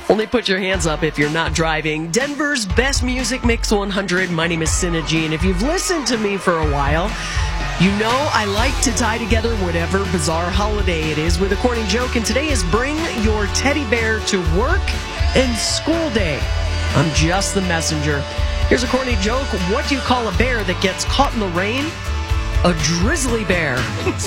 Only put your hands up if you're not driving. Denver's Best Music Mix 100. My name is Synergy, and if you've listened to me for a while, you know I like to tie together whatever bizarre holiday it is with a corny joke, and today is Bring Your Teddy Bear to Work and School Day. I'm just the messenger. Here's a corny joke. What do you call a bear that gets caught in the rain? A drizzly bear.